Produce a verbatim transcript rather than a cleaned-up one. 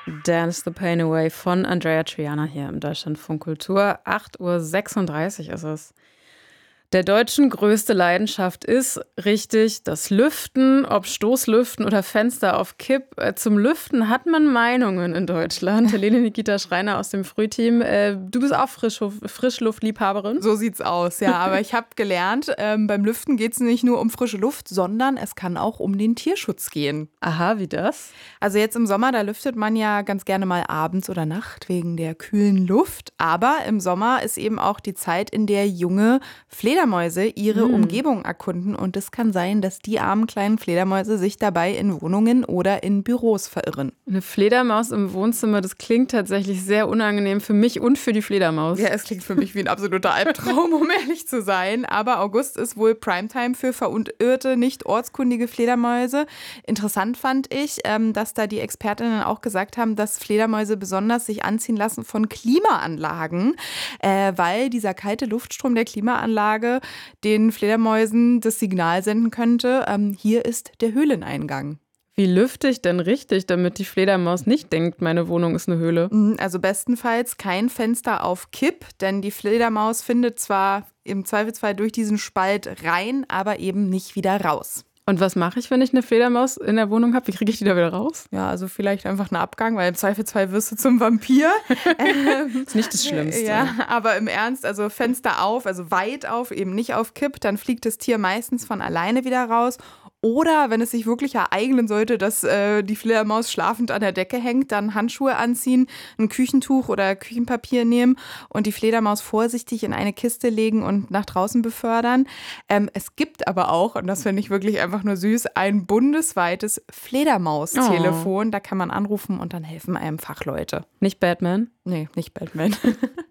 Dance the Pain Away von Andrea Triana hier im Deutschlandfunk Kultur. acht Uhr sechsunddreißig ist es. Der Deutschen größte Leidenschaft ist, richtig, das Lüften, ob Stoßlüften oder Fenster auf Kipp. Äh, Zum Lüften hat man Meinungen in Deutschland. Helene Nikita Schreiner aus dem Frühteam. Äh, du bist auch Frischhof- Frischluftliebhaberin? So sieht's aus, ja. Aber ich habe gelernt, ähm, beim Lüften geht es nicht nur um frische Luft, sondern es kann auch um den Tierschutz gehen. Aha, wie das? Also jetzt im Sommer, da lüftet man ja ganz gerne mal abends oder Nacht wegen der kühlen Luft. Aber im Sommer ist eben auch die Zeit, in der junge Fledermäuse ihre Hm. Umgebung erkunden. Und es kann sein, dass die armen kleinen Fledermäuse sich dabei in Wohnungen oder in Büros verirren. Eine Fledermaus im Wohnzimmer, das klingt tatsächlich sehr unangenehm für mich und für die Fledermaus. Ja, es klingt für mich wie ein absoluter Albtraum, um ehrlich zu sein. Aber August ist wohl Primetime für verirrte, nicht ortskundige Fledermäuse. Interessant fand ich, ähm, dass da die Expertinnen auch gesagt haben, dass Fledermäuse besonders sich anziehen lassen von Klimaanlagen, äh, weil dieser kalte Luftstrom der Klimaanlage den Fledermäusen das Signal senden könnte, ähm, hier ist der Höhleneingang. Wie lüfte ich denn richtig, damit die Fledermaus nicht denkt, meine Wohnung ist eine Höhle? Also bestenfalls kein Fenster auf Kipp, denn die Fledermaus findet zwar im Zweifelsfall durch diesen Spalt rein, aber eben nicht wieder raus. Und was mache ich, wenn ich eine Fledermaus in der Wohnung habe? Wie kriege ich die da wieder raus? Ja, also vielleicht einfach einen Abgang, weil im Zweifelsfall wirst du zum Vampir. Das ist nicht das Schlimmste. Ja, aber im Ernst, also Fenster auf, also weit auf, eben nicht auf Kipp, dann fliegt das Tier meistens von alleine wieder raus. Oder wenn es sich wirklich ereignen sollte, dass äh, die Fledermaus schlafend an der Decke hängt, dann Handschuhe anziehen, ein Küchentuch oder Küchenpapier nehmen und die Fledermaus vorsichtig in eine Kiste legen und nach draußen befördern. Ähm, es gibt aber auch, und das finde ich wirklich einfach nur süß, ein bundesweites Fledermaus-Telefon. Oh. Da kann man anrufen und dann helfen einem Fachleute. Nicht Batman? Nee, nicht Batman.